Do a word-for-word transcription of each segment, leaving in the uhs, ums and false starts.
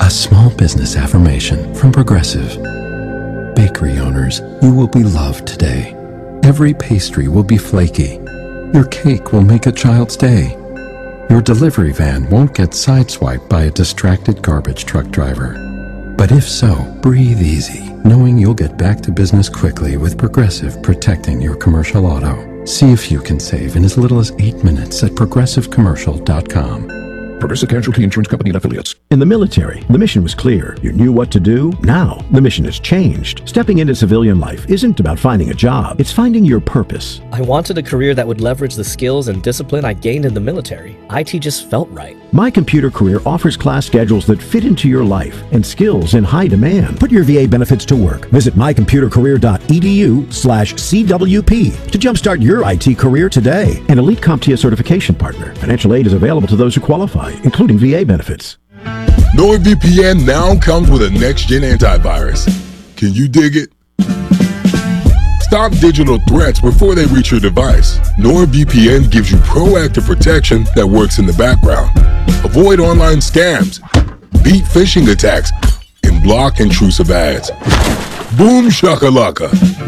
A small business affirmation from Progressive. Bakery owners, you will be loved today. Every pastry will be flaky. Your cake will make a child's day. Your delivery van won't get sideswiped by a distracted garbage truck driver. But if so, breathe easy, knowing you'll get back to business quickly with Progressive protecting your commercial auto. See if you can save in as little as eight minutes at progressive commercial dot com. Progressive Casualty Insurance Company and Affiliates. In the military, the mission was clear. You knew what to do. Now, the mission has changed. Stepping into civilian life isn't about finding a job. It's finding your purpose. I wanted a career that would leverage the skills and discipline I gained in the military. I T just felt right. My Computer Career offers class schedules that fit into your life and skills in high demand. Put your V A benefits to work. Visit my computer career dot e d u slash C W P to jumpstart your I T career today. An Elite CompTIA certification partner. Financial aid is available to those who qualify, including V A benefits. NordVPN now comes with a next-gen antivirus. Can you dig it? Stop digital threats before they reach your device. NordVPN gives you proactive protection that works in the background. Avoid online scams, beat phishing attacks, and block intrusive ads. Boom shakalaka.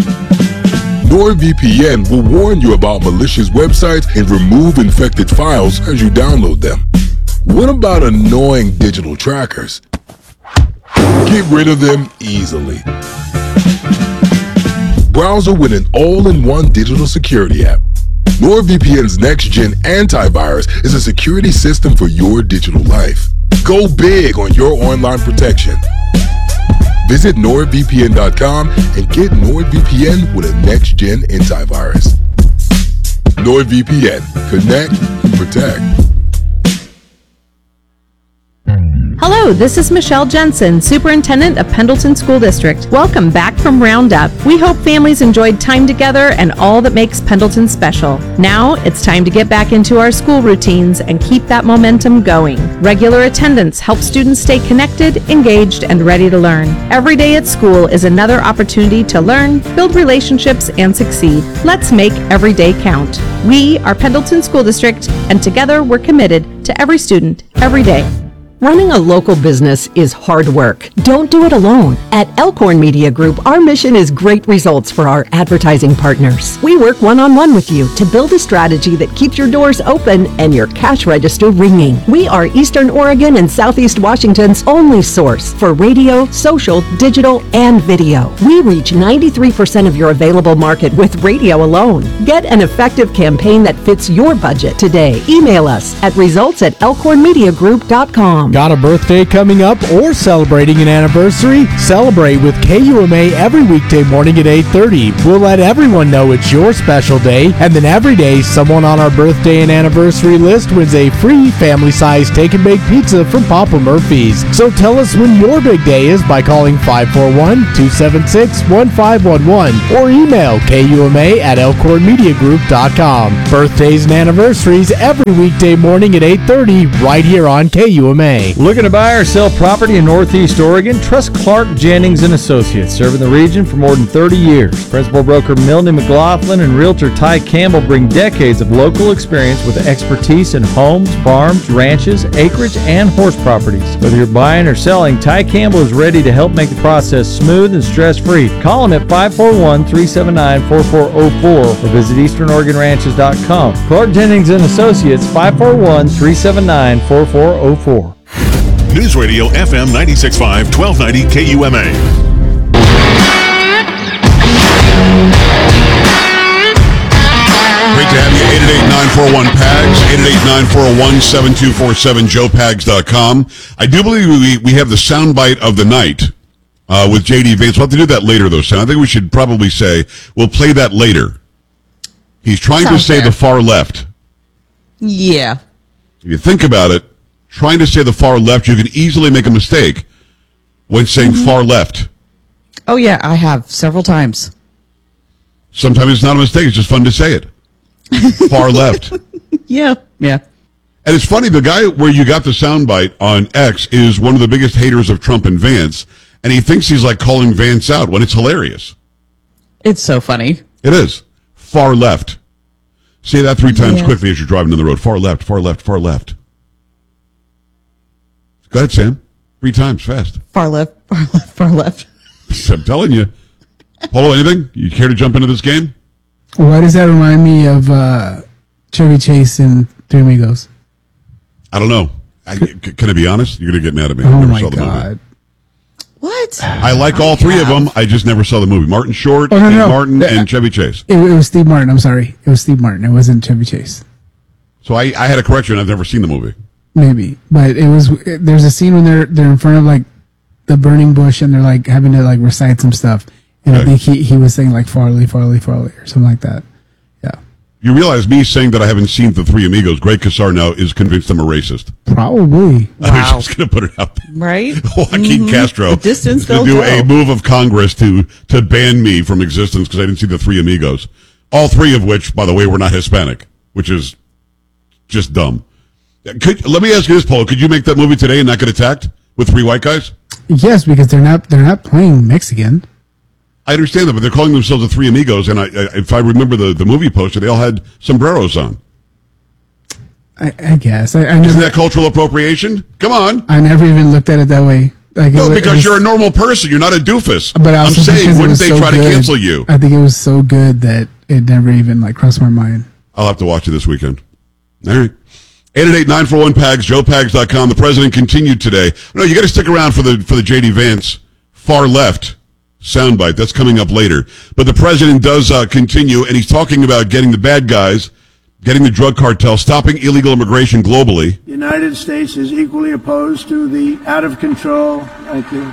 NordVPN will warn you about malicious websites and remove infected files as you download them. What about annoying digital trackers? Get rid of them easily. Browser with an all-in-one digital security app. NordVPN's next-gen antivirus is a security system for your digital life. Go big on your online protection. Visit nord v p n dot com and get NordVPN with a next-gen antivirus. NordVPN. Connect, protect. Hello, this is Michelle Jensen, Superintendent of Pendleton School District. Welcome back from Roundup. We hope families enjoyed time together and all that makes Pendleton special. Now it's time to get back into our school routines and keep that momentum going. Regular attendance helps students stay connected, engaged, and ready to learn. Every day at school is another opportunity to learn, build relationships, and succeed. Let's make every day count. We are Pendleton School District, and together we're committed to every student, every day. Running a local business is hard work. Don't do it alone. At Elkhorn Media Group, our mission is great results for our advertising partners. We work one-on-one with you to build a strategy that keeps your doors open and your cash register ringing. We are Eastern Oregon and Southeast Washington's only source for radio, social, digital, and video. We reach ninety-three percent of your available market with radio alone. Get an effective campaign that fits your budget today. Email us at results at elkhorn media group dot com. Got a birthday coming up or celebrating an anniversary? Celebrate with K U M A every weekday morning at eight thirty. We'll let everyone know it's your special day, and then every day someone on our birthday and anniversary list wins a free family-sized take-and-bake pizza from Papa Murphy's. So tell us when your big day is by calling five four one, two seven six, one five one one or email K U M A at elkhorn media group dot com. Birthdays and anniversaries every weekday morning at eight thirty right here on K U M A. Looking to buy or sell property in Northeast Oregon? Trust Clark Jennings and Associates, serving the region for more than thirty years. Principal broker Milne McLaughlin and realtor Ty Campbell bring decades of local experience with expertise in homes, farms, ranches, acreage, and horse properties. Whether you're buying or selling, Ty Campbell is ready to help make the process smooth and stress-free. Call him at five four one, three seven nine, four four zero four or visit eastern oregon ranches dot com. Clark Jennings and Associates, five four one, three seven nine, four four zero four. News Radio F M ninety-six point five, twelve ninety K U M A. Great to have you. eight eight eight, nine four one, P A G S, eight eight eight, nine four one, seven two four seven, joe pags dot com. I do believe we, we have the soundbite of the night uh, with J D Vance. We'll have to do that later, though, Sam. I think we should probably say we'll play that later. He's trying Sounds to say fair. The far left. Yeah. If you think about it, trying to say the far left, you can easily make a mistake when saying mm-hmm. far left. Oh, yeah, I have several times. Sometimes it's not a mistake. It's just fun to say it. Far left. Yeah, yeah. And it's funny, the guy where you got the soundbite on X is one of the biggest haters of Trump and Vance, and he thinks he's like calling Vance out when it's hilarious. It's so funny. It is. Far left. Say that three times yeah. quickly as you're driving down the road. Far left, far left, far left. Go ahead, Sam. Three times fast. Far left, far left, far left. I'm telling you. Polo, anything? You care to jump into this game? Why does that remind me of uh, Chevy Chase and Three Amigos? I don't know. I, c- can I be honest? You're going to get mad at me. I Oh never my saw the God. movie. What? I like all three of them. I just never saw the movie. Martin Short, Oh, no, Steve no. Martin, The- and Chevy Chase. It, it was Steve Martin. I'm sorry. It was Steve Martin. It wasn't Chevy Chase. So I, I had a correction. I've never seen the movie. Maybe, but it was. There's a scene when they're they're in front of like the burning bush and they're like having to like recite some stuff, and I Okay. think he he was saying like Farley, Farley, Farley, or something like that. Yeah, You realize me saying that I haven't seen the Three Amigos, Greg Casar now is convinced I'm a racist. probably. I was just going to put it out there. Right? Joaquin Mhm. Castro The distance is to they'll do go. a move of Congress to to ban me from existence because I didn't see the Three Amigos. All three of which, by the way, were not Hispanic, which is just dumb. Could, let me ask you this, Paul. Could you make that movie today and not get attacked with three white guys? Yes, because they're not they're not playing Mexican. I understand that, but they're calling themselves the Three Amigos, and I, I, if I remember the, the movie poster, they all had sombreros on. I, I guess I, I Isn't never that cultural appropriation? Come on. I never even looked at it that way. Like, No, it was- because it was- you're a normal person. You're not a doofus. But I'm also saying, because it wouldn't was they so try to good, cancel you? I think it was so good that it never even like crossed my mind. I'll have to watch it this weekend. All right. eight eight eight, nine four one, P A G S, joe pags dot com. The president continued today. No, you got to stick around for the for the J D Vance far left soundbite. That's coming up later. But the president does uh, continue, and he's talking about getting the bad guys, getting the drug cartel, stopping illegal immigration globally. The United States is equally opposed to the out-of-control. Thank you.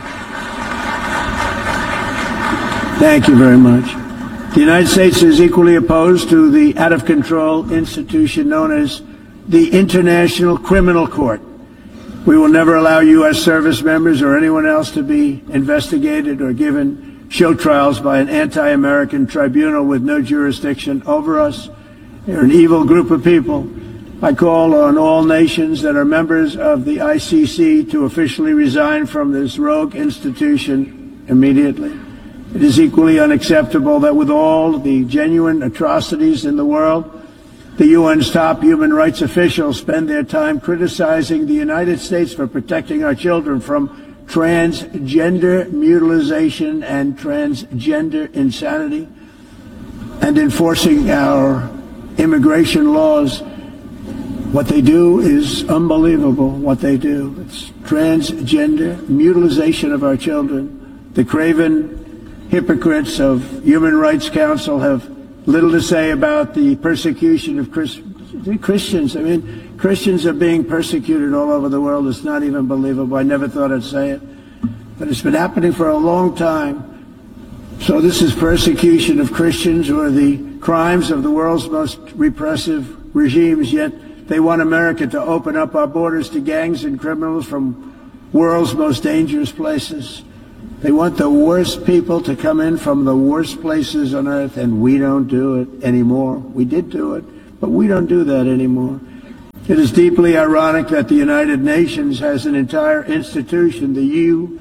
Thank you very much. The United States is equally opposed to the out-of-control institution known as the International Criminal Court. We will never allow U S service members or anyone else to be investigated or given show trials by an anti-American tribunal with no jurisdiction over us. They're an evil group of people. I call on all nations that are members of the I C C to officially resign from this rogue institution immediately. It is equally unacceptable that with all the genuine atrocities in the world, the U N's top human rights officials spend their time criticizing the United States for protecting our children from transgender mutilation and transgender insanity and enforcing our immigration laws. What they do is unbelievable, what they do. It's transgender mutilation of our children. The craven hypocrites of Human Rights Council have little to say about the persecution of Chris- Christians. I mean, Christians are being persecuted all over the world. It's not even believable. I never thought I'd say it. But it's been happening for a long time. So this is persecution of Christians who are the crimes of the world's most repressive regimes, yet they want America to open up our borders to gangs and criminals from world's most dangerous places. They want the worst people to come in from the worst places on earth, and we don't do it anymore. We did do it, but we don't do that anymore. It is deeply ironic that the United Nations has an entire institution, the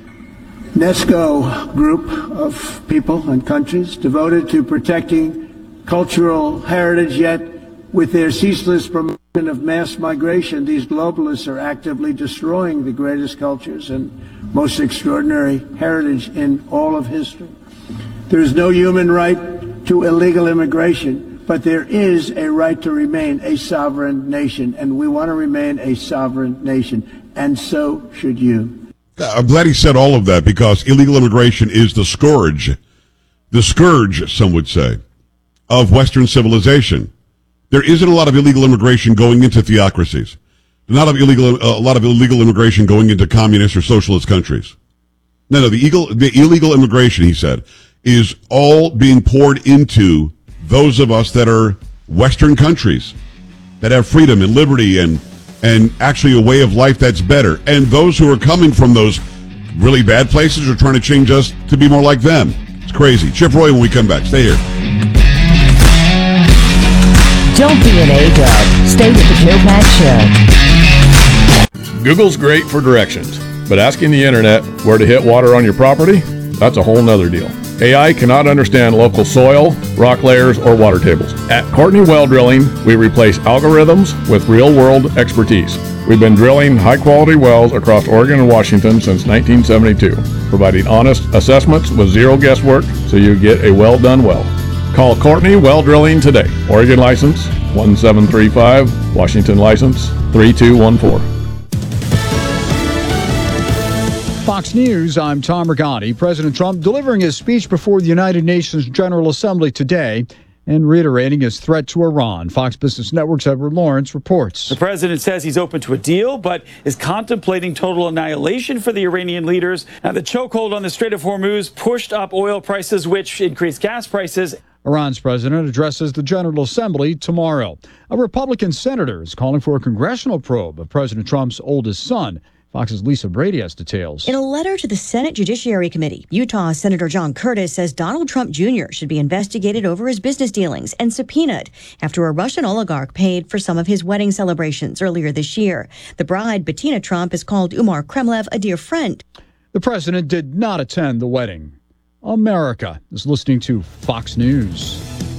UNESCO group of people and countries devoted to protecting cultural heritage, yet with their ceaseless promotion of mass migration, these globalists are actively destroying the greatest cultures and most extraordinary heritage in all of history. There is no human right to illegal immigration, but there is a right to remain a sovereign nation, and we want to remain a sovereign nation, and so should you. I'm glad he said all of that because illegal immigration is the scourge, the scourge, some would say, of Western civilization. There isn't a lot of illegal immigration going into theocracies. Not of illegal, a lot of illegal immigration going into communist or socialist countries. No, no, the illegal, the illegal immigration, he said, is all being poured into those of us that are Western countries, that have freedom and liberty and and actually a way of life that's better. And those who are coming from those really bad places are trying to change us to be more like them. It's crazy. Chip Roy when we come back. Stay here. Don't be an A-dub. Stay with the Joe Pags Show. Google's great for directions, but asking the internet where to hit water on your property, that's a whole nother deal. A I cannot understand local soil, rock layers, or water tables. At Courtney Well Drilling, we replace algorithms with real-world expertise. We've been drilling high-quality wells across Oregon and Washington since nineteen seventy-two, providing honest assessments with zero guesswork so you get a well-done well. Call Courtney Well Drilling today. Oregon license one seven three five, Washington license three two one four. Fox News, I'm Tom Rigotti. President Trump delivering his speech before the United Nations General Assembly today and reiterating his threat to Iran. Fox Business Network's Edward Lawrence reports. The president says he's open to a deal, but is contemplating total annihilation for the Iranian leaders. Now, the chokehold on the Strait of Hormuz pushed up oil prices, which increased gas prices. Iran's president addresses the General Assembly tomorrow. A Republican senator is calling for a congressional probe of President Trump's oldest son. Fox's Lisa Brady has details. In a letter to the Senate Judiciary Committee, Utah Senator John Curtis says Donald Trump Junior should be investigated over his business dealings and subpoenaed after a Russian oligarch paid for some of his wedding celebrations earlier this year. The bride, Bettina Trump, has called Umar Kremlev a dear friend. The president did not attend the wedding. America is listening to Fox News.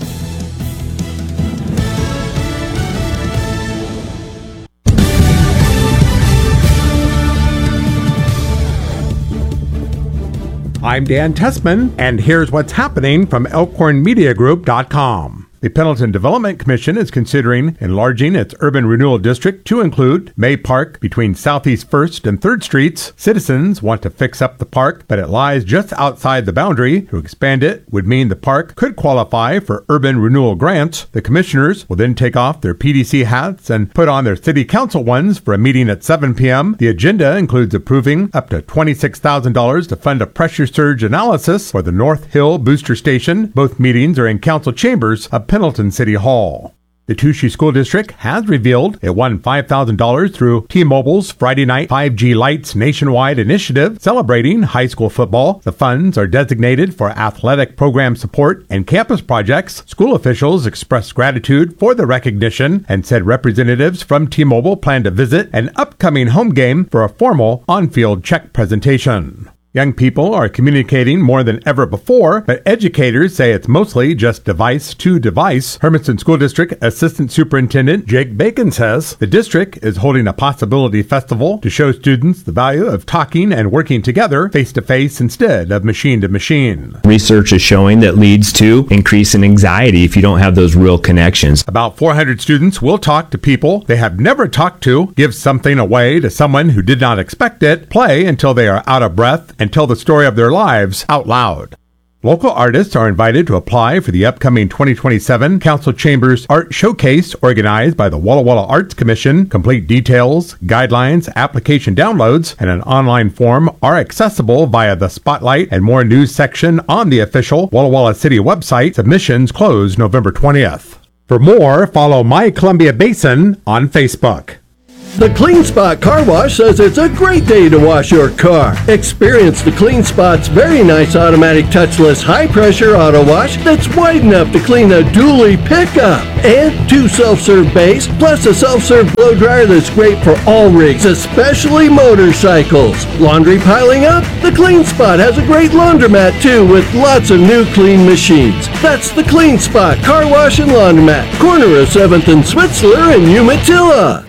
I'm Dan Tessman, and here's what's happening from Elkhorn Media Group dot com. The Pendleton Development Commission is considering enlarging its urban renewal district to include May Park between Southeast first and third Streets. Citizens want to fix up the park, but it lies just outside the boundary. To expand it would mean the park could qualify for urban renewal grants. The commissioners will then take off their P D C hats and put on their city council ones for a meeting at seven p.m. The agenda includes approving up to twenty-six thousand dollars to fund a pressure surge analysis for the North Hill Booster Station. Both meetings are in council chambers of Pendleton City Hall. The Touchy School District has revealed it won five thousand dollars through T-Mobile's Friday Night five G Lights nationwide initiative celebrating high school football. The funds are designated for athletic program support and campus projects. School officials expressed gratitude for the recognition and said representatives from T-Mobile plan to visit an upcoming home game for a formal on-field check presentation. Young people are communicating more than ever before, but educators say it's mostly just device to device. Hermiston School District Assistant Superintendent Jake Bacon says the district is holding a possibility festival to show students the value of talking and working together face to face instead of machine to machine. Research is showing that leads to increase in anxiety if you don't have those real connections. About four hundred students will talk to people they have never talked to, give something away to someone who did not expect it, play until they are out of breath, and tell the story of their lives out loud. Local artists are invited to apply for the upcoming twenty twenty-seven Council Chambers Art Showcase organized by the Walla Walla Arts Commission. Complete details, guidelines, application downloads, and an online form are accessible via the Spotlight and More News section on the official Walla Walla City website. Submissions close November twentieth. For more, follow My Columbia Basin on Facebook. The Clean Spot Car Wash says it's a great day to wash your car. Experience the Clean Spot's very nice automatic touchless high-pressure auto wash that's wide enough to clean a dually pickup. And two self-serve bays, plus a self-serve blow dryer that's great for all rigs, especially motorcycles. Laundry piling up? The Clean Spot has a great laundromat too, with lots of new clean machines. That's the Clean Spot Car Wash and Laundromat, corner of seventh and Switzler in Umatilla.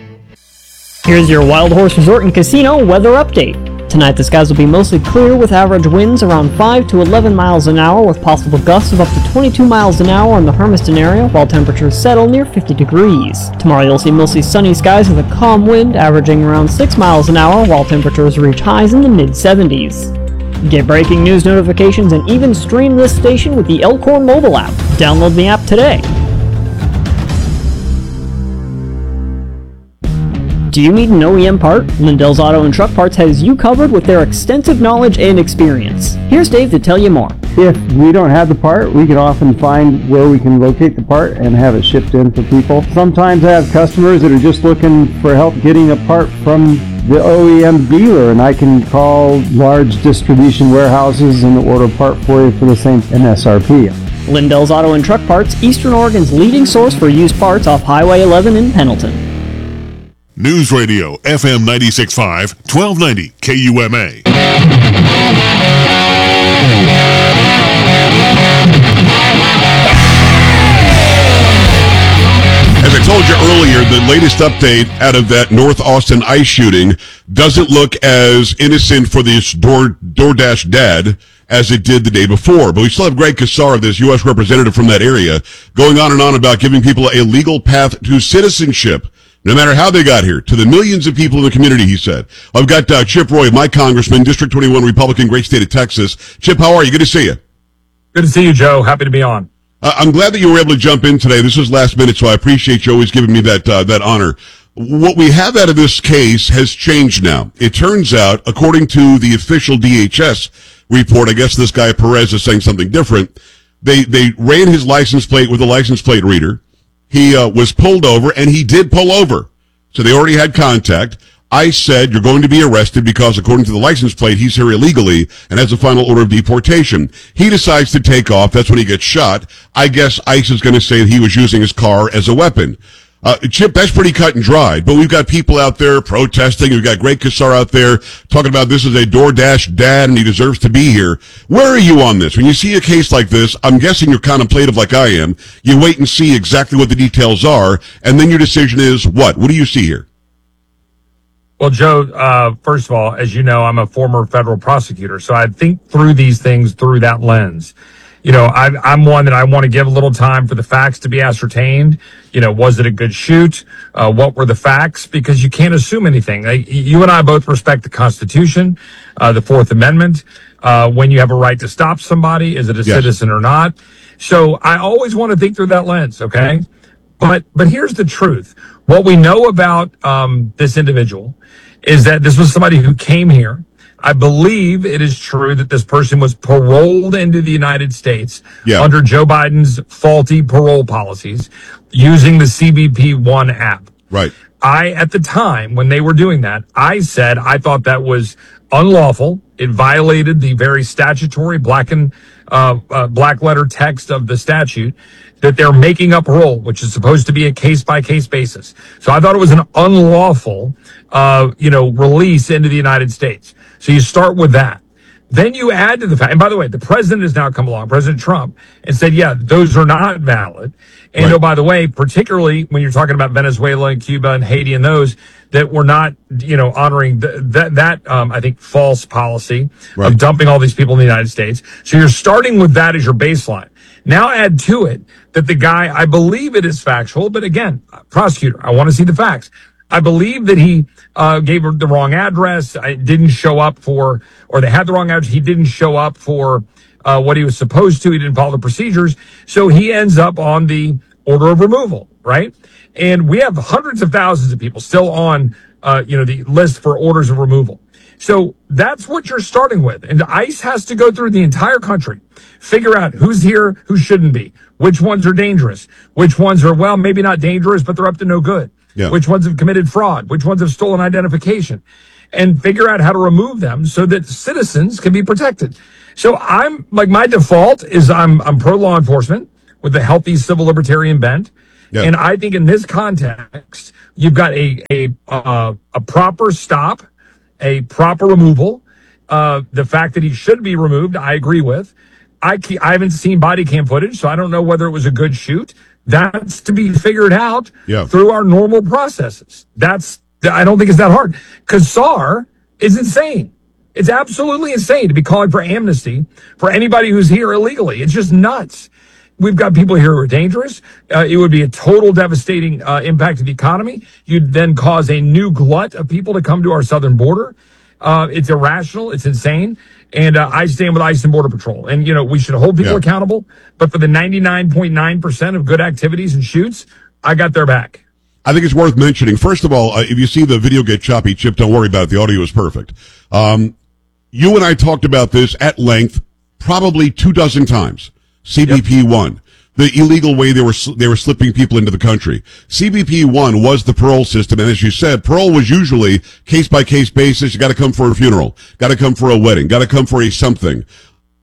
Here's your Wild Horse Resort and Casino weather update. Tonight the skies will be mostly clear with average winds around five to eleven miles an hour with possible gusts of up to twenty-two miles an hour in the Hermiston area while temperatures settle near fifty degrees. Tomorrow you'll see mostly sunny skies with a calm wind averaging around six miles an hour while temperatures reach highs in the mid seventies. Get breaking news notifications and even stream this station with the Elkhorn mobile app. Download the app today. Do you need an O E M part? Lindell's Auto and Truck Parts has you covered with their extensive knowledge and experience. Here's Dave to tell you more. If we don't have the part, we can often find where we can locate the part and have it shipped in for people. Sometimes I have customers that are just looking for help getting a part from the O E M dealer, and I can call large distribution warehouses and order a part for you for the same M S R P. Lindell's Auto and Truck Parts, Eastern Oregon's leading source for used parts off Highway eleven in Pendleton. News Radio, F M ninety-six point five, twelve ninety K U M A. As told you earlier, the latest update out of that North Austin ICE shooting doesn't look as innocent for this Door, DoorDash dad as it did the day before. But we still have Greg Casar, this U S representative from that area, going on and on about giving people a legal path to citizenship, no matter how they got here, to the millions of people in the community, he said. I've got uh, Chip Roy, my congressman, District twenty-one Republican, great state of Texas. Chip, how are you? Good to see you. Good to see you, Joe. Happy to be on. Uh, I'm glad that you were able to jump in today. This was last minute, so I appreciate you always giving me that uh, that honor. What we have out of this case has changed now. It turns out, according to the official D H S report, I guess this guy Perez is saying something different. They they ran his license plate with a license plate reader. He uh, was pulled over, and he did pull over. So they already had contact. ICE said, you're going to be arrested because, according to the license plate, he's here illegally and has a final order of deportation. He decides to take off. That's when he gets shot. I guess ICE is going to say that he was using his car as a weapon. Uh, Chip, that's pretty cut and dried. But we've got people out there protesting. We've got Greg Casar out there talking about this is a DoorDash dad and he deserves to be here. Where are you on this? When you see a case like this, I'm guessing you're contemplative like I am. You wait and see exactly what the details are, and then your decision is what? What do you see here? Well, Joe, uh, first of all, as you know, I'm a former federal prosecutor, so I think through these things through that lens. You know, I, I'm one that I want to give a little time for the facts to be ascertained. You know, was it a good shoot? Uh, what were the facts? Because you can't assume anything. Like, you and I both respect the Constitution, uh, the Fourth Amendment. Uh, when you have a right to stop somebody, is it a yes. citizen or not? So I always want to think through that lens, okay? But but here's the truth. What we know about um, this individual is that this was somebody who came here. I believe it is true that this person was paroled into the United States yeah. under Joe Biden's faulty parole policies using the C B P one app. Right. I, at the time when they were doing that, I said I thought that was unlawful. It violated the very statutory black and uh, uh, black letter text of the statute that they're making up parole, which is supposed to be a case by case basis. So I thought it was an unlawful, uh, you know, release into the United States. So you start with that. Then you add to the fact, and by the way, the president has now come along, President Trump, and said, yeah, those are not valid. And right. oh, by the way, particularly when you're talking about Venezuela and Cuba and Haiti and those, that we're not, you know, honoring the, that, that, um, I think, false policy right. of dumping all these people in the United States. So you're starting with that as your baseline. Now add to it that the guy, I believe it is factual, but again, prosecutor, I want to see the facts. I believe that he uh, gave her the wrong address. I didn't show up for, or they had the wrong address. He didn't show up for uh, what he was supposed to. He didn't follow the procedures. So he ends up on the order of removal, right? And we have hundreds of thousands of people still on, uh, you know, the list for orders of removal. So that's what you're starting with. And ICE has to go through the entire country, figure out who's here, who shouldn't be, which ones are dangerous, which ones are, well, maybe not dangerous, but they're up to no good. Yeah. Which ones have committed fraud, which ones have stolen identification, and figure out how to remove them so that citizens can be protected. So I'm like, my default is I'm, I'm pro law enforcement with a healthy civil libertarian bent. Yeah. And I think in this context, you've got a, a, uh, a proper stop, a proper removal. Uh, the fact that he should be removed, I agree with. I, I haven't seen body cam footage, so I don't know whether it was a good shoot. That's to be figured out yeah. through our normal processes. That's, I don't think it's that hard. Casar is insane. It's absolutely insane to be calling for amnesty for anybody who's here illegally. It's just nuts. We've got people here who are dangerous. Uh, it would be a total devastating uh, impact to the economy. You'd then cause a new glut of people to come to our southern border. Uh, it's irrational. It's insane. And uh, I stand with ICE and Border Patrol. And, you know, we should hold people yeah. accountable. But for the ninety-nine point nine percent of good activities and shoots, I got their back. I think it's worth mentioning. First of all, uh, if you see the video get choppy, Chip, don't worry about it. The audio is perfect. Um, you and I talked about this at length probably two dozen times. C B P one. Yep. The illegal way they were they were slipping people into the country. C B P one was the parole system, and as you said, parole was usually case by case basis. You got to come for a funeral, got to come for a wedding, got to come for a something.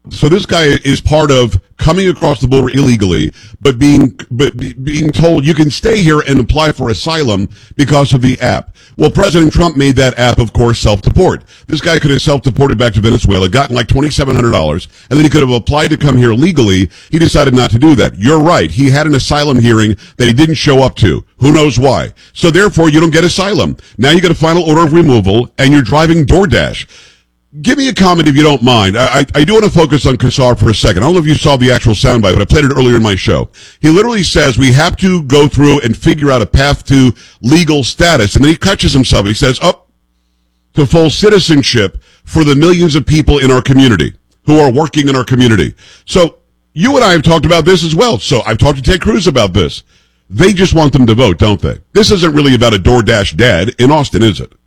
So this guy is part of coming across the border illegally, but being but being told you can stay here and apply for asylum because of the app. Well, President Trump made that app, of course, self-deport. This guy could have self-deported back to Venezuela, gotten like twenty-seven hundred dollars, and then he could have applied to come here legally. He decided not to do that. You're right. He had an asylum hearing that he didn't show up to. Who knows why? So therefore, you don't get asylum. Now you get a final order of removal, and you're driving DoorDash. Give me a comment if you don't mind. I, I, I do want to focus on Kassar for a second. I don't know if you saw the actual soundbite, but I played it earlier in my show. He literally says we have to go through and figure out a path to legal status. And then he catches himself. He says, up to full citizenship for the millions of people in our community who are working in our community. So you and I have talked about this as well. So I've talked to Ted Cruz about this. They just want them to vote, don't they? This isn't really about a DoorDash dad in Austin, is it?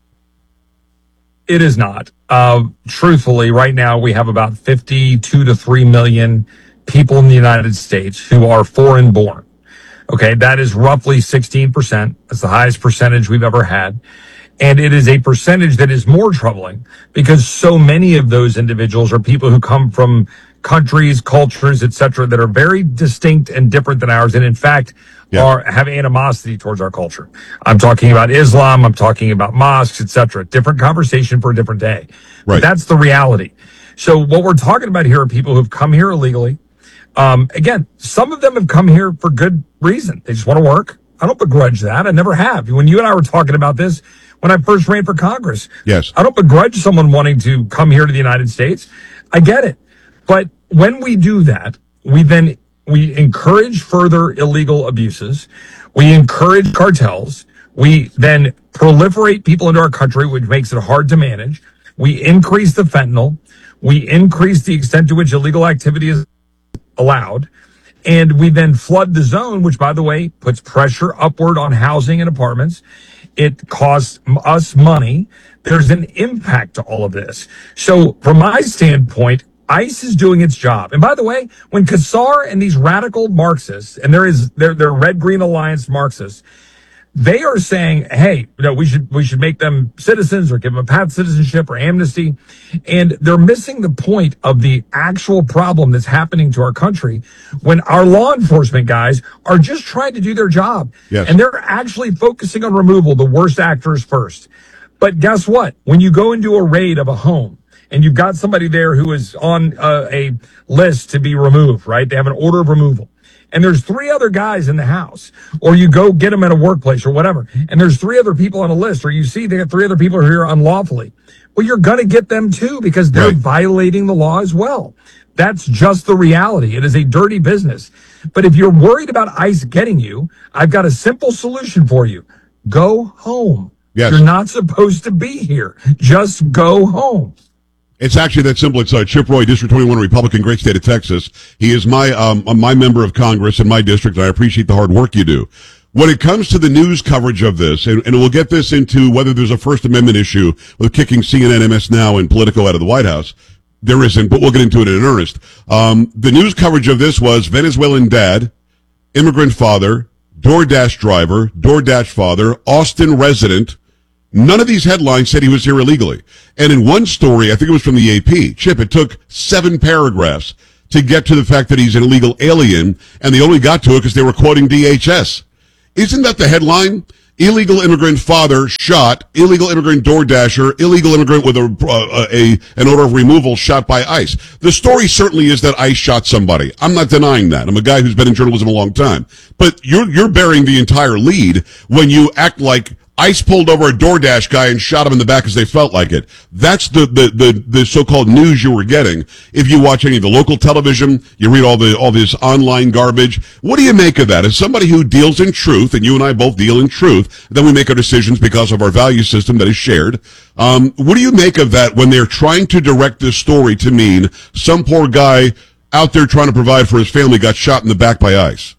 It is not. Uh, truthfully, right now we have about fifty-two to three million people in the United States who are foreign born. Okay, that is roughly sixteen percent. That's the highest percentage we've ever had. And it is a percentage that is more troubling because so many of those individuals are people who come from countries, cultures, et cetera, that are very distinct and different than ours. And in fact, yeah. are have animosity towards our culture. I'm talking about Islam. I'm talking about mosques, et cetera. Different conversation for a different day. Right. But that's the reality. So what we're talking about here are people who've come here illegally. Um, again, some of them have come here for good reason. They just want to work. I don't begrudge that. I never have. When you and I were talking about this, when I first ran for Congress, yes, I don't begrudge someone wanting to come here to the United States. I get it. But when we do that, we then we encourage further illegal abuses. We encourage cartels. We then proliferate people into our country, which makes it hard to manage. We increase the fentanyl. We increase the extent to which illegal activity is allowed. And we then flood the zone, which, by the way, puts pressure upward on housing and apartments. It costs us money. There's an impact to all of this. So from my standpoint, ICE is doing its job. And by the way, when Kassar and these radical Marxists, and there is they're, they're Red-Green Alliance Marxists, they are saying, hey, you know, we should we should make them citizens or give them a path to citizenship or amnesty. And they're missing the point of the actual problem that's happening to our country when our law enforcement guys are just trying to do their job. Yes. And they're actually focusing on removal, the worst actors first. But guess what? When you go into a raid of a home, and you've got somebody there who is on uh, a list to be removed, right? They have an order of removal. And there's three other guys in the house. Or you go get them at a workplace or whatever. And there's three other people on a list. Or you see they got three other people who are here unlawfully. Well, you're going to get them too because they're right. violating the law as well. That's just the reality. It is a dirty business. But if you're worried about ICE getting you, I've got a simple solution for you. Go home. Yes. You're not supposed to be here. Just go home. It's actually that simple. It's uh, Chip Roy, District twenty-one, Republican, great state of Texas. He is my um, my member of Congress in my district, and I appreciate the hard work you do. When it comes to the news coverage of this, and, and we'll get this into whether there's a First Amendment issue with kicking C N N, M S Now, and Politico out of the White House, there isn't, but we'll get into it in earnest. Um, the news coverage of this was Venezuelan dad, immigrant father, DoorDash driver, DoorDash father, Austin resident. None of these headlines said he was here illegally. And in one story, I think it was from the A P, Chip, it took seven paragraphs to get to the fact that he's an illegal alien, and they only got to it because they were quoting D H S. Isn't that the headline? Illegal immigrant father shot, illegal immigrant DoorDasher, illegal immigrant with a, uh, a an order of removal shot by ICE. The story certainly is that ICE shot somebody. I'm not denying that. I'm a guy who's been in journalism a long time. But you're you're bearing the entire lead when you act like ICE pulled over a DoorDash guy and shot him in the back as they felt like it. That's the, the, the, the so-called news you were getting. If you watch any of the local television, you read all the all this online garbage. What do you make of that? As somebody who deals in truth, and you and I both deal in truth, then we make our decisions because of our value system that is shared. Um, what do you make of that when they're trying to direct this story to mean some poor guy out there trying to provide for his family got shot in the back by ICE?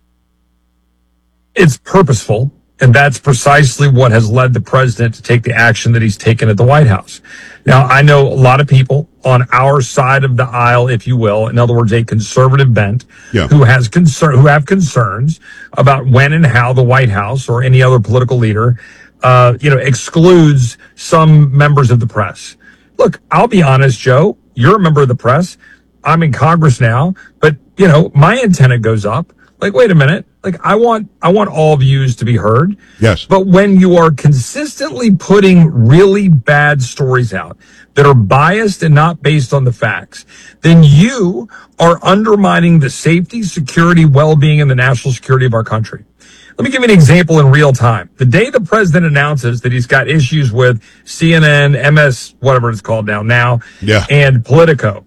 It's purposeful. And that's precisely what has led the president to take the action that he's taken at the White House. Now, I know a lot of people on our side of the aisle, if you will, in other words, a conservative bent, yeah. who has concern, who have concerns about when and how the White House or any other political leader, uh, you know, excludes some members of the press. Look, I'll be honest, Joe, you're a member of the press. I'm in Congress now, but you know, my antenna goes up. Like, wait a minute. Like, I want, I want all views to be heard. Yes. But when you are consistently putting really bad stories out that are biased and not based on the facts, then you are undermining the safety, security, well-being, and the national security of our country. Let me give you an example in real time. The day the president announces that he's got issues with C N N, M S, whatever it's called now, now, yeah. and Politico,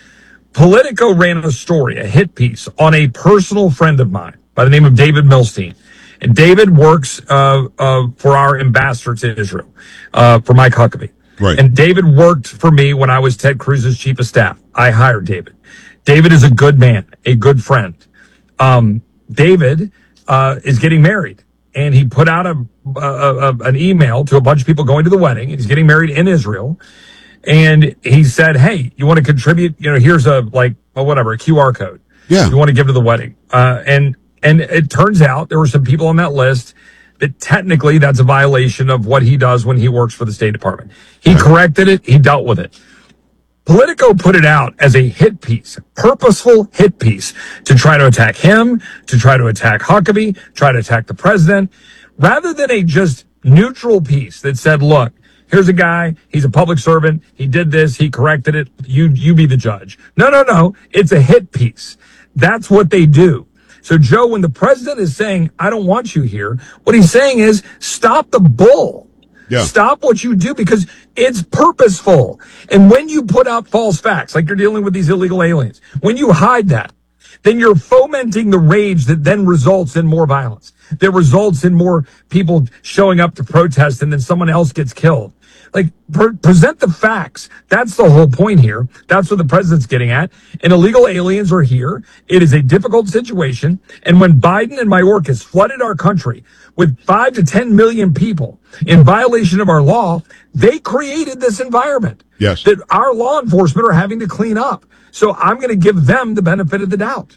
Politico ran a story, a hit piece, on a personal friend of mine by the name of David Milstein. And David works uh, uh, for our ambassador to Israel, uh, for Mike Huckabee. Right. And David worked for me when I was Ted Cruz's chief of staff. I hired David. David is a good man, a good friend. Um, David uh, is getting married, and he put out a, a, a an email to a bunch of people going to the wedding. He's getting married in Israel. And he said, hey, you want to contribute? You know, here's a, like, well, whatever, a Q R code. Yeah. You want to give to the wedding. Uh, and, and it turns out there were some people on that list that technically that's a violation of what he does when he works for the State Department. He right. corrected it. He dealt with it. Politico put it out as a hit piece, purposeful hit piece to try to attack him, to try to attack Huckabee, try to attack the president, rather than a just neutral piece that said, look, here's a guy, he's a public servant, he did this, he corrected it, you you be the judge. No, no, no, it's a hit piece. That's what they do. So, Joe, when the president is saying, I don't want you here, what he's saying is, stop the bull. Yeah. Stop what you do, because it's purposeful. And when you put out false facts, like you're dealing with these illegal aliens, when you hide that, then you're fomenting the rage that then results in more violence, that results in more people showing up to protest, and then someone else gets killed. Like, pre- present the facts. That's the whole point here. That's what the president's getting at. And illegal aliens are here. It is a difficult situation. And when Biden and Mayorkas flooded our country with five to ten million people in violation of our law, they created this environment yes. that our law enforcement are having to clean up. So I'm going to give them the benefit of the doubt.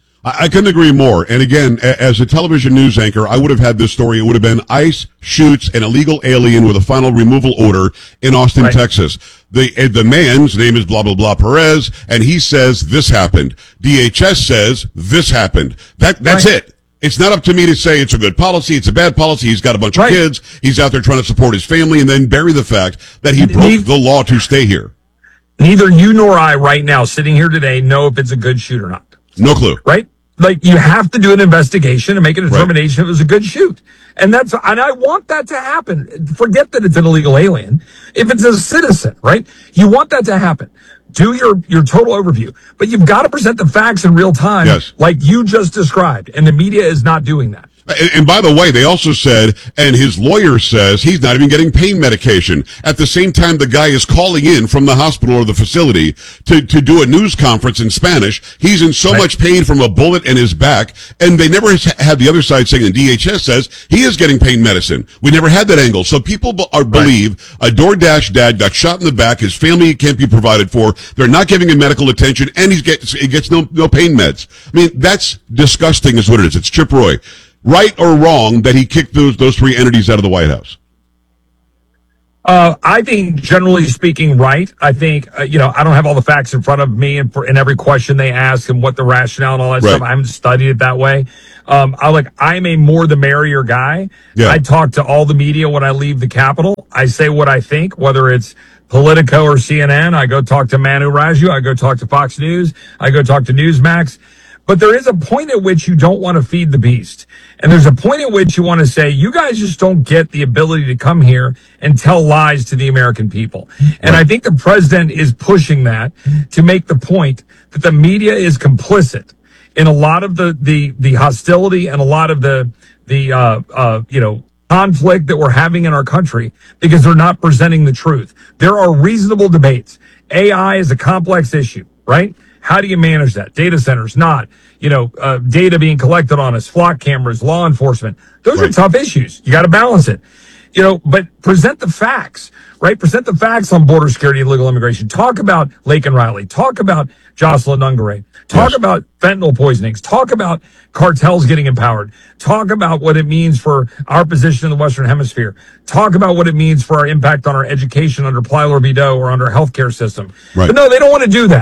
I couldn't agree more. And again, as a television news anchor, I would have had this story. It would have been ICE shoots an illegal alien with a final removal order in Austin, right. Texas. The the man's name is blah, blah, blah Perez, and he says this happened. D H S says this happened. That That's right. it. It's not up to me to say it's a good policy, it's a bad policy. He's got a bunch right. of kids. He's out there trying to support his family, and then bury the fact that he broke he, the law to stay here. Neither you nor I right now sitting here today know if it's a good shoot or not. No clue. Right? Like, you have to do an investigation and make a determination right. if it was a good shoot. And that's, and I want that to happen. Forget that it's an illegal alien. If it's a citizen, right? You want that to happen. Do your, your total overview. But you've got to present the facts in real time, yes. like you just described. And the media is not doing that. And, and by the way, they also said, and his lawyer says he's not even getting pain medication. At the same time, the guy is calling in from the hospital or the facility to, to do a news conference in Spanish. He's in so right. much pain from a bullet in his back. And they never had the other side saying, and D H S says he is getting pain medicine. We never had that angle. So people b- are, believe right. a DoorDash dad got shot in the back. His family can't be provided for. They're not giving him medical attention, and he gets, he gets no, no pain meds. I mean, that's disgusting is what it is. It's Chip Roy. Right or wrong that he kicked those those three entities out of the White House? Uh, I think, generally speaking, right. I think, uh, you know, I don't have all the facts in front of me and for in every question they ask and what the rationale and all that right. stuff. I haven't studied it that way. Um, I like, I'm a more the merrier guy. Yeah. I talk to all the media when I leave the Capitol. I say what I think, whether it's Politico or C N N. I go talk to Manu Raju. I go talk to Fox News. I go talk to Newsmax. But there is a point at which you don't want to feed the beast. And there's a point at which you want to say, you guys just don't get the ability to come here and tell lies to the American people. And I think the president is pushing that to make the point that the media is complicit in a lot of the, the, the hostility and a lot of the, the, uh, uh, you know, conflict that we're having in our country because they're not presenting the truth. There are reasonable debates. A I is a complex issue, right? How do you manage that? Data centers, not, you know, uh, data being collected on us, flock cameras, law enforcement. Those right. are tough issues. You got to balance it, you know, but present the facts, right? Present the facts on border security and illegal immigration. Talk about Laken Riley. Talk about Jocelyn Ungare. Talk yes. about fentanyl poisonings. Talk about cartels getting empowered. Talk about what it means for our position in the Western Hemisphere. Talk about what it means for our impact on our education under Plyler Vidot or under our healthcare system. Right. But no, they don't want to do that.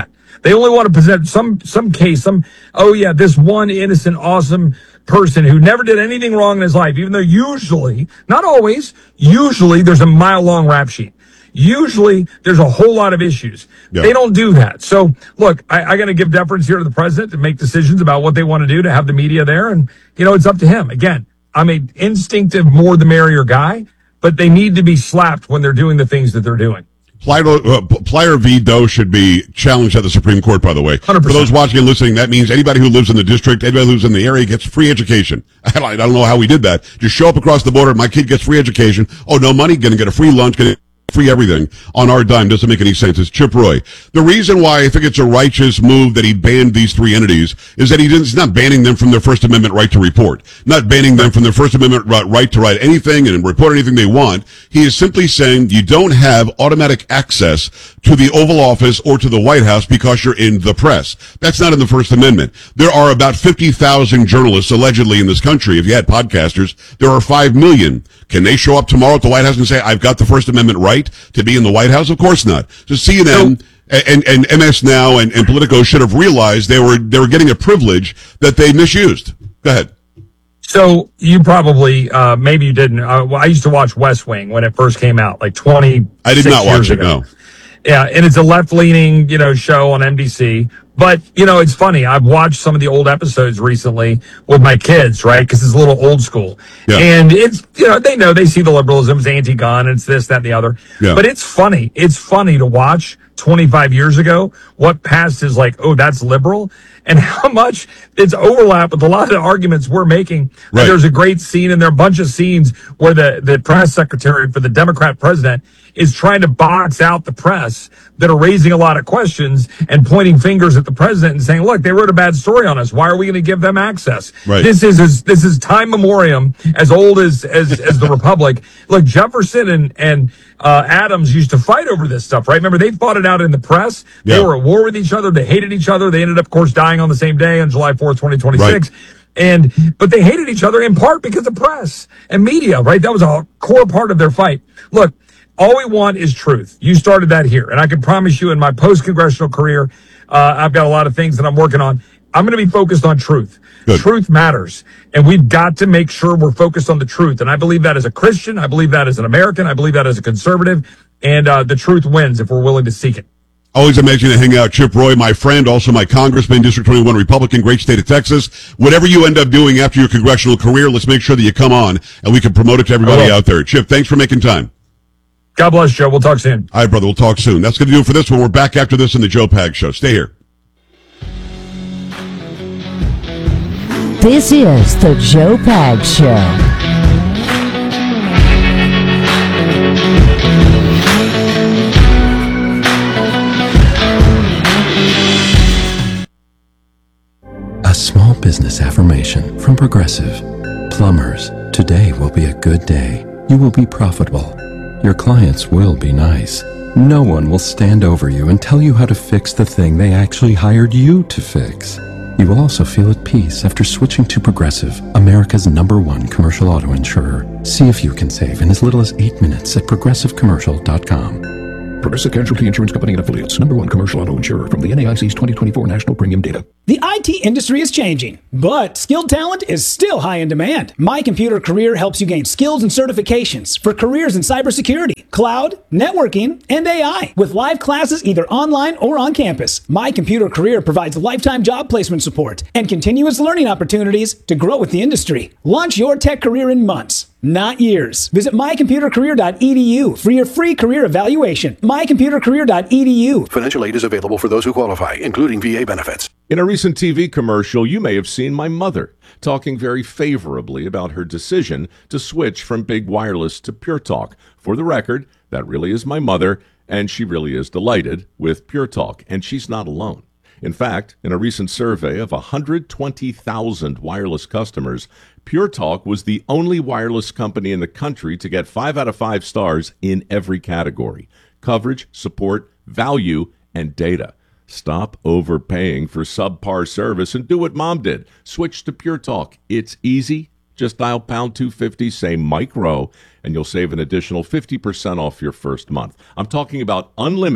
They only want to present some some case, some, oh yeah, this one innocent, awesome person who never did anything wrong in his life, even though usually, not always, usually there's a mile-long rap sheet. Usually there's a whole lot of issues. Yeah. They don't do that. So look, I, I got to give deference here to the president to make decisions about what they want to do, to have the media there. And, you know, it's up to him. Again, I'm an instinctive more the merrier guy, but they need to be slapped when they're doing the things that they're doing. Plyer, uh, Plyer v. Doe should be challenged at the Supreme Court, by the way. one hundred percent. For those watching and listening, that means anybody who lives in the district, anybody who lives in the area gets free education. I don't know how we did that. Just show up across the border, my kid gets free education. Oh, no money, gonna get a free lunch, gonna free everything on our dime. Doesn't make any sense. It's Chip Roy. The reason why I think it's a righteous move that he banned these three entities is that he didn't, he's not banning them from their First Amendment right to report, not banning them from their First Amendment right to write anything and report anything they want. He is simply saying you don't have automatic access to the Oval Office or to the White House because you're in the press. That's not in the First Amendment. There are about fifty thousand journalists allegedly in this country. If you had podcasters, there are five million. Can they show up tomorrow at the White House and say, I've got the First Amendment right to be in the White House? Of course not. So C N N and, and M S Now and, and Politico should have realized they were they were getting a privilege that they misused. Go ahead. So you probably, uh, maybe you didn't. Uh, well, I used to watch West Wing when it first came out, like twenty. I did not watch it, ago. no. Yeah, and it's a left-leaning, you know, show on N B C. But, you know, it's funny. I've watched some of the old episodes recently with my kids, right? Because it's a little old school. Yeah. And it's, you know, they know, they see the liberalism, it's anti-gun, it's this, that, and the other. Yeah. But it's funny. It's funny to watch twenty-five years ago what passed is like, oh, that's liberal. And how much it's overlap with a lot of the arguments we're making. Right. There's a great scene, and there are a bunch of scenes where the, the press secretary for the Democrat president is trying to box out the press that are raising a lot of questions and pointing fingers at the president and saying, look, they wrote a bad story on us. Why are we going to give them access? Right. This is, is this is time memoriam, as old as as, as the Republic. Look, Jefferson and and uh, Adams used to fight over this stuff, right? Remember, they fought it out in the press. They Yeah. were at war with each other. They hated each other. They ended up, of course, dying on the same day on July fourth, twenty twenty-six. Right. And but they hated each other in part because of press and media, right? That was a core part of their fight. Look, all we want is truth. You started that here, and I can promise you, in my post-congressional career, uh, I've got a lot of things that I'm working on. I'm going to be focused on truth. Good. Truth matters, and we've got to make sure we're focused on the truth. And I believe that as a Christian, I believe that as an American, I believe that as a conservative, and uh, the truth wins if we're willing to seek it. Always amazing to hang out. Chip Roy, my friend, also my congressman, District twenty-one Republican, great state of Texas. Whatever you end up doing after your congressional career, let's make sure that you come on and we can promote it to everybody out there. Chip, thanks for making time. God bless, Joe. We'll talk soon. All right, brother. We'll talk soon. That's going to do it for this one. We're back after this in the Joe Pag Show. Stay here. This is the Joe Pag Show. A small business affirmation from Progressive. Plumbers, today will be a good day. You will be profitable. Your clients will be nice. No one will stand over you and tell you how to fix the thing they actually hired you to fix. You will also feel at peace after switching to Progressive, America's number one commercial auto insurer. See if you can save in as little as eight minutes at progressive commercial dot com. Progressive Casualty Insurance Company and Affiliates, number one commercial auto insurer from the N A I C's twenty twenty-four National Premium Data. The I T industry is changing, but skilled talent is still high in demand. My Computer Career helps you gain skills and certifications for careers in cybersecurity, cloud, networking, and A I. With live classes either online or on campus, My Computer Career provides lifetime job placement support and continuous learning opportunities to grow with the industry. Launch your tech career in months, not years. Visit my computer career dot e d u for your free career evaluation. my computer career dot e d u. Financial aid is available for those who qualify, including V A benefits. In a recent T V commercial, you may have seen my mother talking very favorably about her decision to switch from Big Wireless to Pure Talk. For the record, that really is my mother, and she really is delighted with Pure Talk, and she's not alone. In fact, in a recent survey of one hundred twenty thousand wireless customers, Pure Talk was the only wireless company in the country to get five out of five stars in every category: coverage, support, value, and data. Stop overpaying for subpar service and do what Mom did. Switch to Pure Talk. It's easy. Just dial pound two fifty, say Mike Rowe, and you'll save an additional fifty percent off your first month. I'm talking about unlimited,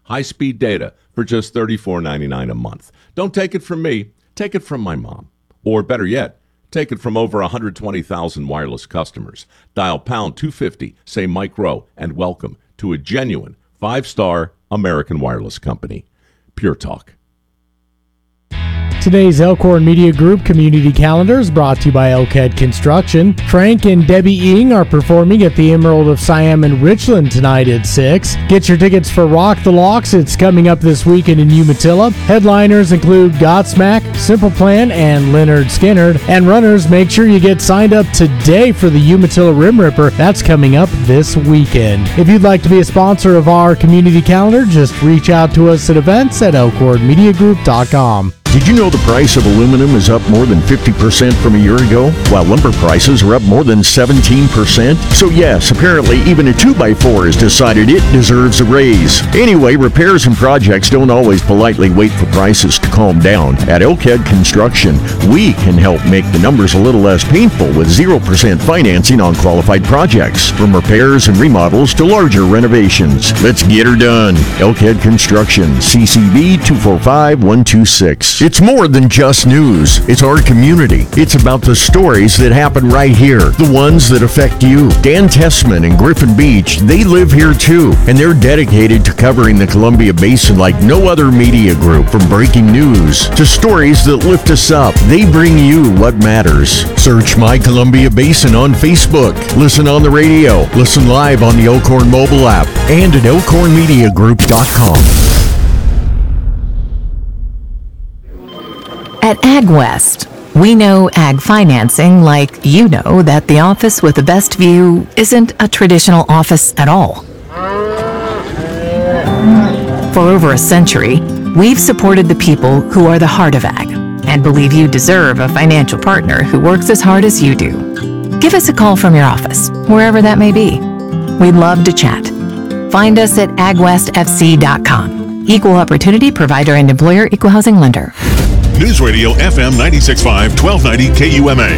high-speed data for just thirty-four ninety-nine a month. Don't take it from me. Take it from my mom. Or better yet, take it from over one hundred twenty thousand wireless customers. Dial pound two fifty, say Mike Rowe, and welcome to a genuine five-star American wireless company. Pure Talk. Today's Elkhorn Media Group Community Calendar is brought to you by Elkhead Construction. Frank and Debbie Ing are performing at the Emerald of Siam in Richland tonight at six. Get your tickets for Rock the Locks. It's coming up this weekend in Umatilla. Headliners include Godsmack, Simple Plan, and Leonard Skinnard. And runners, make sure you get signed up today for the Umatilla Rim Ripper. That's coming up this weekend. If you'd like to be a sponsor of our community calendar, just reach out to us at events at elkhorn media group dot com. Did you know the price of aluminum is up more than fifty percent from a year ago, while lumber prices are up more than seventeen percent? So yes, apparently even a two by four has decided it deserves a raise. Anyway, repairs and projects don't always politely wait for prices to calm down. At Elkhead Construction, we can help make the numbers a little less painful with zero percent financing on qualified projects, from repairs and remodels to larger renovations. Let's get her done. Elkhead Construction, C C B two four five one two six. It's more than just news. It's our community. It's about the stories that happen right here, the ones that affect you. Dan Tessman and Griffin Beach, they live here too, and they're dedicated to covering the Columbia Basin like no other media group. From breaking news to stories that lift us up, they bring you what matters. Search My Columbia Basin on Facebook. Listen on the radio. Listen live on the Elkhorn mobile app and at elkhorn media group dot com. At AgWest, we know ag financing like you know that the office with the best view isn't a traditional office at all. For over a century, we've supported the people who are the heart of ag and believe you deserve a financial partner who works as hard as you do. Give us a call from your office, wherever that may be. We'd love to chat. Find us at ag west f c dot com. Equal Opportunity Provider and Employer Equal Housing Lender. News Radio F M ninety-six point five, twelve ninety K U M A.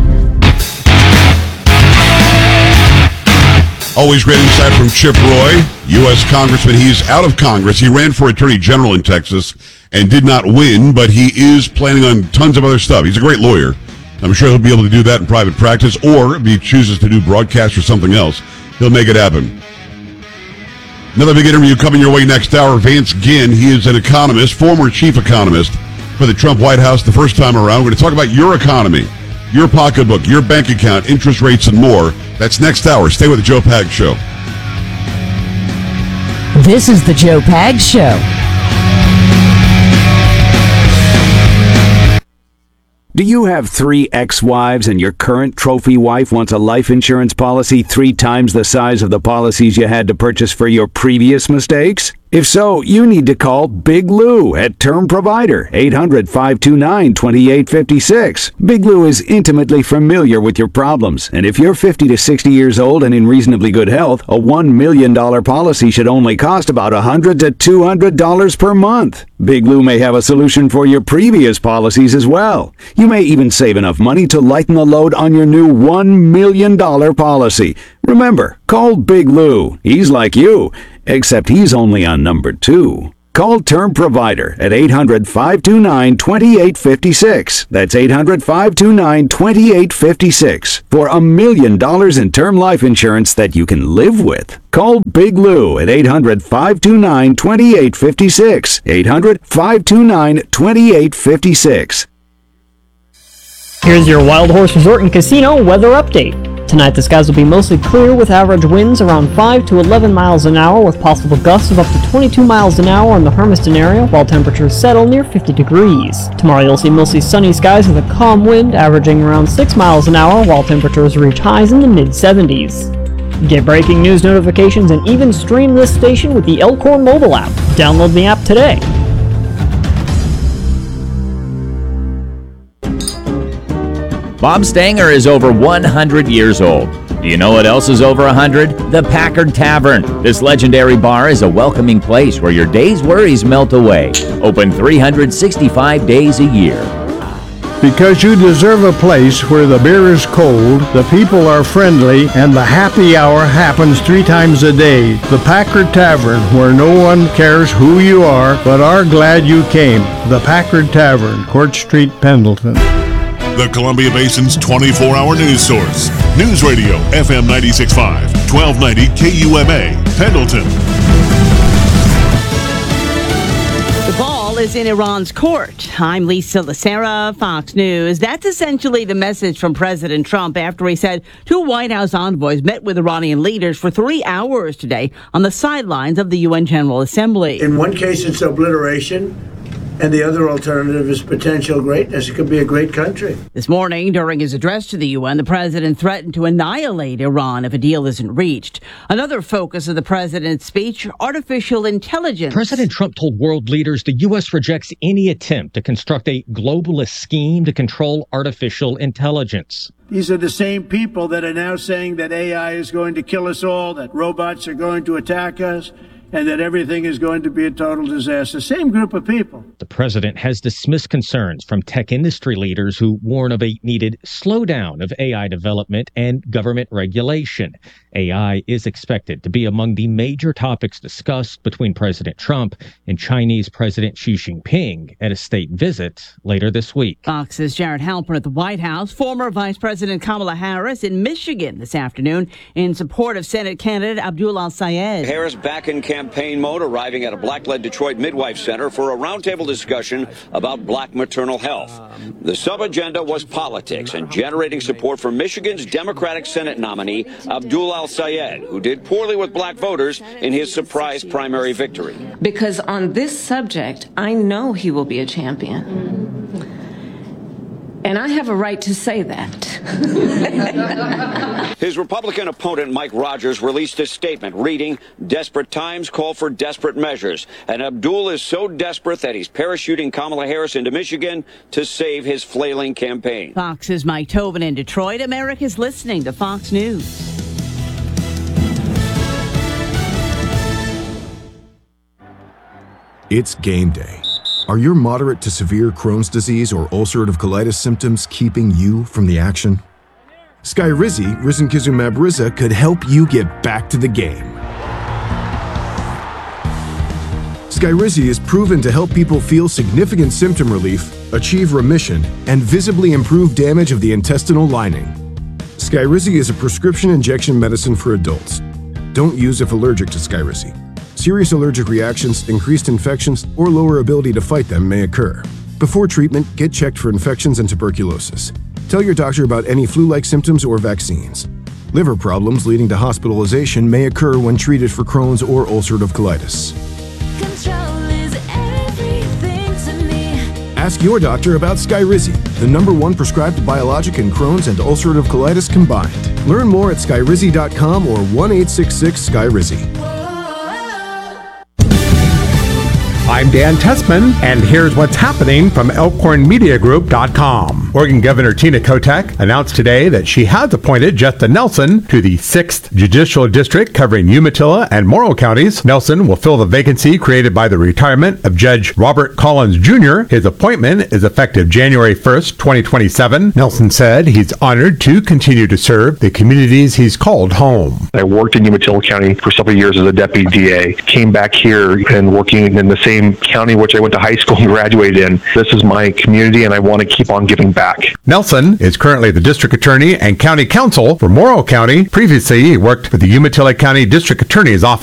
Always great insight from Chip Roy, U S Congressman. He's out of Congress. He ran for Attorney General in Texas and did not win, but he is planning on tons of other stuff. He's a great lawyer. I'm sure he'll be able to do that in private practice, or if he chooses to do broadcast or something else, he'll make it happen. Another big interview coming your way next hour. Vance Ginn, he is an economist, former chief economist for the Trump White House the first time around. We're going to talk about your economy, your pocketbook, your bank account, interest rates, and more. That's next hour. Stay with the Joe Pags Show. This is the Joe Pags Show. Do you have three ex-wives and your current trophy wife wants a life insurance policy three times the size of the policies you had to purchase for your previous mistakes? If so, you need to call Big Lou at Term Provider, eight hundred, five two nine, two eight five six. Big Lou is intimately familiar with your problems, and if you're fifty to sixty years old and in reasonably good health, a one million dollars policy should only cost about one hundred to two hundred dollars per month. Big Lou may have a solution for your previous policies as well. You may even save enough money to lighten the load on your new one million dollars policy. Remember, call Big Lou. He's like you, except he's only on number two. Call Term Provider at eight hundred, five two nine, two eight five six. That's eight hundred, five two nine, two eight five six for a million dollars in term life insurance that you can live with. Call Big Lou at eight hundred, five two nine, two eight five six. eight hundred, five two nine, two eight five six. Here's your Wild Horse Resort and Casino weather update. Tonight, the skies will be mostly clear with average winds around five to eleven miles an hour with possible gusts of up to twenty-two miles an hour in the Hermiston area, while temperatures settle near fifty degrees. Tomorrow, you'll see mostly sunny skies with a calm wind averaging around six miles an hour, while temperatures reach highs in the mid seventies. Get breaking news notifications and even stream this station with the Elkhorn mobile app. Download the app today. Bob Stanger is over one hundred years old. Do you know what else is over one hundred? The Packard Tavern. This legendary bar is a welcoming place where your day's worries melt away. Open three hundred sixty-five days a year. because you deserve a place where the beer is cold, the people are friendly, and the happy hour happens three times a day. The Packard Tavern, where no one cares who you are, but are glad you came. The Packard Tavern, Court Street, Pendleton. The Columbia Basin's twenty-four hour news source. News Radio F M ninety-six point five, twelve ninety K U M A, Pendleton. The ball is in Iran's court. I'm Lisa Lacera, Fox News. That's essentially the message from President Trump after he said two White House envoys met with Iranian leaders for three hours today on the sidelines of the U N General Assembly. In one case, it's obliteration, and the other alternative is potential greatness. It could be a great country. This morning, during his address to the U N, the president threatened to annihilate Iran if a deal isn't reached. Another focus of the president's speech, artificial intelligence. President Trump told world leaders the U S rejects any attempt to construct a globalist scheme to control artificial intelligence. These are the same people that are now saying that A I is going to kill us all, that robots are going to attack us, and that everything is going to be a total disaster. Same group of people. The president has dismissed concerns from tech industry leaders who warn of a needed slowdown of A I development and government regulation. A I is expected to be among the major topics discussed between President Trump and Chinese President Xi Jinping at a state visit later this week. Fox's Jared Halpern at the White House, former Vice President Kamala Harris in Michigan this afternoon in support of Senate candidate Abdul al-Sayed. Harris back in campaign mode, arriving at a black-led Detroit Midwife Center for a roundtable discussion about black maternal health. The sub-agenda was politics and generating support for Michigan's Democratic Senate nominee, Abdul al-Sayed, who did poorly with black voters in his surprise primary victory. Because on this subject, I know he will be a champion. And I have a right to say that. His Republican opponent, Mike Rogers, released a statement reading, "Desperate times call for desperate measures." And Abdul is so desperate that he's parachuting Kamala Harris into Michigan to save his flailing campaign. Fox's Mike Tobin in Detroit. America's listening to Fox News. It's game day. Are your moderate to severe Crohn's disease or ulcerative colitis symptoms keeping you from the action? Skyrizi, risankizumab Riza, could help you get back to the game. Skyrizi is proven to help people feel significant symptom relief, achieve remission, and visibly improve damage of the intestinal lining. Skyrizi is a prescription injection medicine for adults. Don't use if allergic to Skyrizi. Serious allergic reactions, increased infections, or lower ability to fight them may occur. Before treatment, get checked for infections and tuberculosis. Tell your doctor about any flu-like symptoms or vaccines. Liver problems leading to hospitalization may occur when treated for Crohn's or ulcerative colitis. Ask your doctor about Skyrizi, the number one prescribed biologic in Crohn's and ulcerative colitis combined. Learn more at skyrizi dot com or one eight six six Skyrizi. I'm Dan Tessman, and here's what's happening from Elkhorn Media Group dot com. Oregon Governor Tina Kotek announced today that she has appointed Justin Nelson to the sixth Judicial District covering Umatilla and Morrow counties. Nelson will fill the vacancy created by the retirement of Judge Robert Collins Junior His appointment is effective January first, twenty twenty-seven. Nelson said he's honored to continue to serve the communities he's called home. I worked in Umatilla County for several years as a deputy D A, came back here and working in the same county which I went to high school and graduated in. This is my community and I want to keep on giving back. Nelson is currently the district attorney and county counsel for Morrow County. Previously, he worked for the Umatilla County District Attorney's Office.